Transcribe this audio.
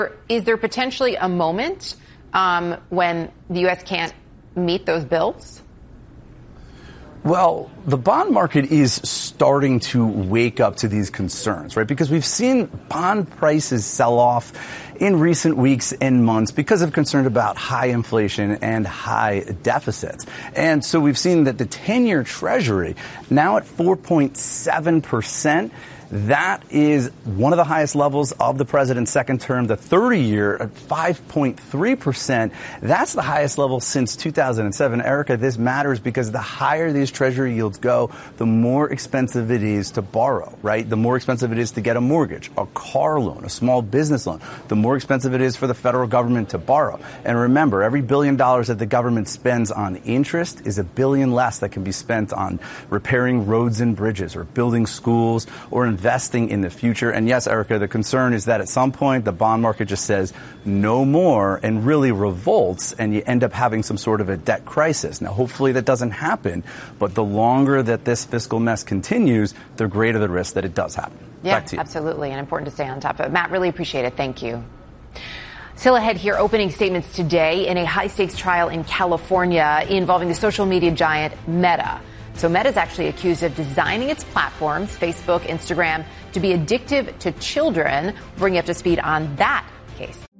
Is there potentially a moment when the U.S. can't meet those bills? Well, the bond market is starting to wake up to these concerns, right? Because we've seen bond prices sell off in recent weeks and months because of concern about high inflation and high deficits. And so we've seen that the 10-year Treasury now at 4.7%. That is one of the highest levels of the president's second term. The 30-year at 5.3%. That's the highest level since 2007. Erica, this matters because the higher these Treasury yields go, the more expensive it is to borrow, right? The more expensive it is to get a mortgage, a car loan, a small business loan. The more expensive it is for the federal government to borrow. And remember, every $1 billion that the government spends on interest is $1 billion less that can be spent on repairing roads and bridges or building schools or investing in the future. And yes, Erica, the concern is that at some point the bond market just says no more and really revolts, and you end up having some sort of a debt crisis. Now, hopefully that doesn't happen, but the longer that this fiscal mess continues, the greater the risk that it does happen. Yeah, Back to you. Absolutely, and important to stay on top of it. Matt, really appreciate it. Thank you. Still ahead here, opening statements today in a high-stakes trial in California involving the social media giant Meta. So Meta is actually accused of designing its platforms, Facebook, Instagram, to be addictive to children. Bring you up to speed on that case.